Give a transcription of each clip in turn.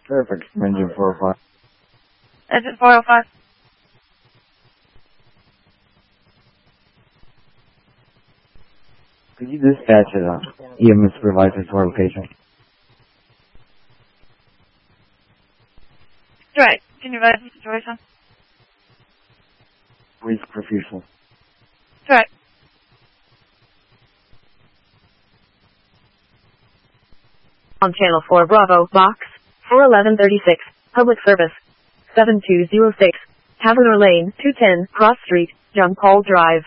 Perfect. Engine 405. Engine 405. Could you dispatch an EMS supervisor to our location? Right. Can you advise the situation? Police profusely. Right. On Channel 4 Bravo, Box 41136, Public Service 7206, Taverner Lane, 210, Cross Street, John Paul Drive.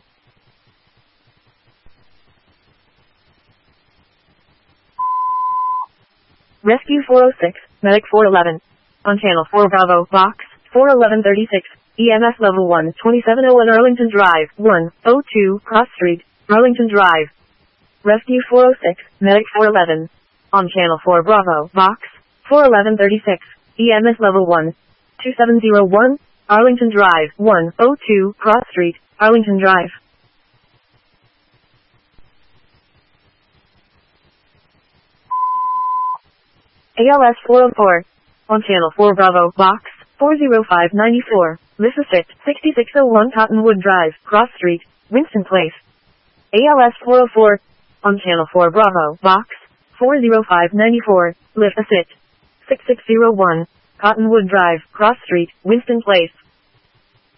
Rescue 406, Medic 411. On Channel 4 Bravo, Box 41136, EMS Level 1, 2701 Arlington Drive, 102, Cross Street, Arlington Drive. Rescue 406, Medic 411. On Channel 4 Bravo, Box 41136, EMS Level 1, 2701, Arlington Drive, 102, Cross Street, Arlington Drive. ALS 404. On Channel 4 Bravo, Box 40594, Mississippi, 6601 Cottonwood Drive, Cross Street, Winston Place. ALS 404. On Channel 4 Bravo, Box 40594, Lift Assist, 6601, Cottonwood Drive, Cross Street, Winston Place.